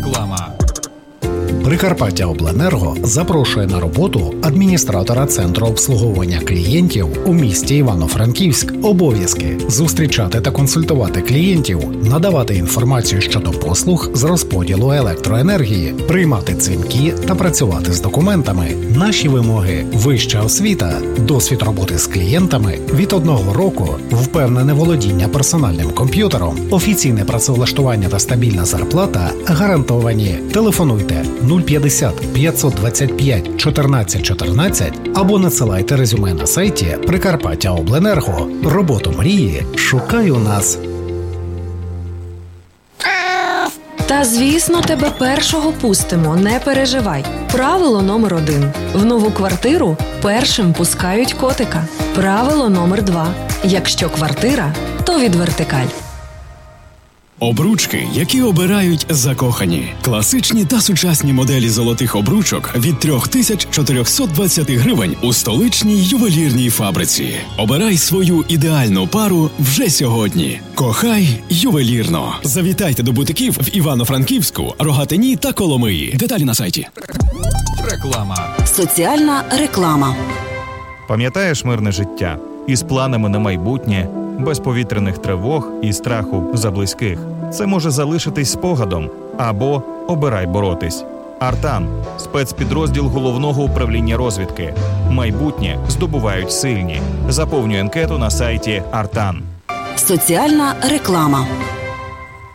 Реклама. Прикарпаттяобленерго запрошує на роботу адміністратора Центру обслуговування клієнтів у місті Івано-Франківськ. Обов'язки – зустрічати та консультувати клієнтів, надавати інформацію щодо послуг з розподілу електроенергії, приймати дзвінки та працювати з документами. Наші вимоги – вища освіта, досвід роботи з клієнтами від 1 року, впевнене володіння персональним комп'ютером, офіційне працевлаштування та стабільна зарплата гарантовані. Телефонуйте 050 525 14 14 або надсилайте резюме на сайті Прикарпаттяобленерго. Роботу мрії шукай у нас. Та, звісно, тебе першого пустимо, не переживай. Правило номер 1. В нову квартиру першим пускають котика. Правило номер 2. Якщо квартира, то від Вертикаль. Обручки, які обирають закохані. Класичні та сучасні моделі золотих обручок від 3420 гривень у столичній ювелірній фабриці. Обирай свою ідеальну пару вже сьогодні. Кохай ювелірно. Завітайте до бутиків в Івано-Франківську, Рогатині та Коломиї. Деталі на сайті. Реклама. Соціальна реклама. Пам'ятаєш мирне життя? Із планами на майбутнє, без повітряних тривог і страху за близьких. Це може залишитись спогадом. Або обирай боротись. Артан – спецпідрозділ Головного управління розвідки. Майбутнє здобувають сильні. Заповнюй анкету на сайті Артан. Соціальна реклама.